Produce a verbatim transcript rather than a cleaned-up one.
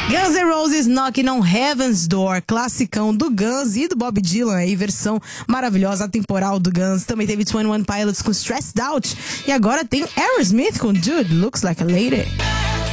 Guns N' Roses Knocking on Heaven's Door, classicão do Guns e do Bob Dylan, aí, versão maravilhosa, atemporal do Guns. Também teve Twenty One Pilots com Stressed Out. E agora tem Aerosmith com Dude Looks Like a Lady.